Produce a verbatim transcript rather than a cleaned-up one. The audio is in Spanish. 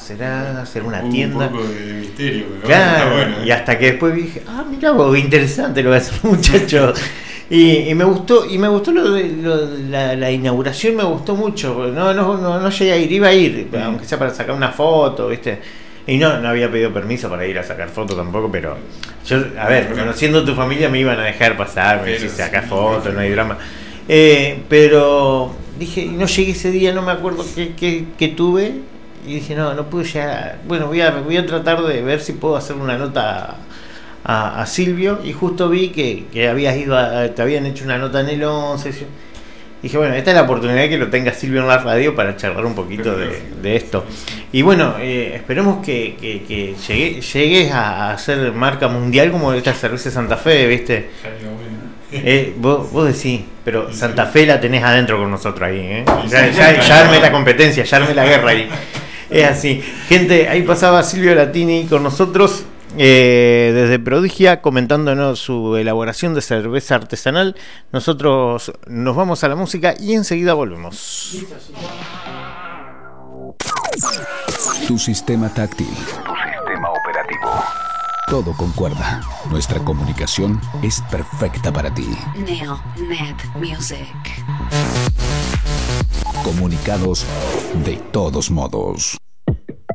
¿Será? ¿Será una Un tienda? poco de misterio, pero Claro, está bueno, ¿eh? y hasta que después dije, ah, mirá vos, interesante lo que hace el muchacho. Y, y me gustó, y me gustó lo de, lo de la, la inauguración, me gustó mucho. Porque no, no, no, no llegué a ir, iba a ir, Mm. aunque sea para sacar una foto, ¿viste? Y no, no había pedido permiso para ir a sacar fotos tampoco, pero yo, a ver, conociendo tu familia me iban a dejar pasar, me decís, sacar fotos, no hay drama. Eh, pero dije, y no llegué ese día, no me acuerdo qué, qué, qué tuve, y dije, no, no pude llegar. Bueno, voy a, voy a tratar de ver si puedo hacer una nota a, a Silvio, y justo vi que, que habías ido a, te habían hecho una nota en el once. Dije, bueno, esta es la oportunidad que lo tenga Silvio en la radio para charlar un poquito de, de esto. Y bueno, eh, esperemos que, que, que llegue, llegues a, a ser marca mundial como esta cerveza Santa Fe, ¿viste? Eh, vos, vos decís, pero Santa Fe la tenés adentro con nosotros ahí, ¿eh? Ya, ya, ya armé la competencia, ya armé la guerra ahí. Es así. Gente, ahí pasaba Silvio Latini con nosotros. Eh, desde Prodigia comentándonos su elaboración de cerveza artesanal. Nosotros nos vamos a la música y enseguida volvemos. Tu sistema táctil, tu sistema operativo, todo concuerda. Nuestra comunicación es perfecta para ti. Neonet Music. Comunicados de todos modos.